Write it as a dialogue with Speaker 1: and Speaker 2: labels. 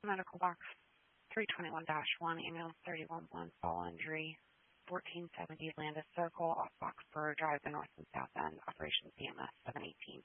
Speaker 1: Medical Box 321-1, ambulance 311, fall injury, 1470 Landis Circle, off Foxborough Drive, the north and south end, Operation CMS 718.